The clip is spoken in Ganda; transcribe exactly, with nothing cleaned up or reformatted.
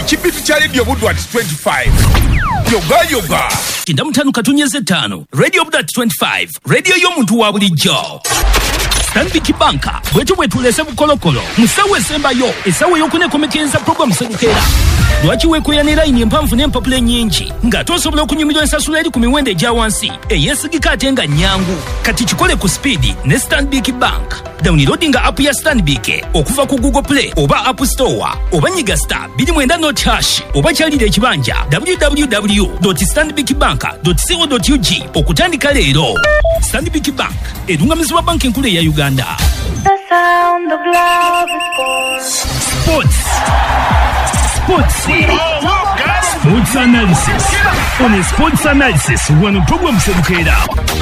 ekibitu kya Radio Budwat twenty-five. Yoga yoga. Kinda mutano katunyeze tano. Radio Budwat twenty-five. Radio y'omuntu wa bulijjo. Stanbic Banka bwetu bwetulese bukolokolo musawe sembayo esawe yokunekomekenza program serukera lwaki wekuyanira ini empamvu n'empapula nyingi nga tosobola okunyumirwa ensasula eri ku miwendo egya wansi eyesigika ate nga nyangu kati kikole ku speedi ne Stanbic Bank. Downloadinga app ya Stanbic okuva ku Google Play oba App Store oba nyiga star two nine not hash oba kyalira ekibanja w w w dot stanbic bank dot co dot u g okutandika leero. Stanbic Bank erungamizibwa banki enkulu eya Uganda. The sound of love is Sports. Sports. Sports analysis. On a sports analysis, one program serukera.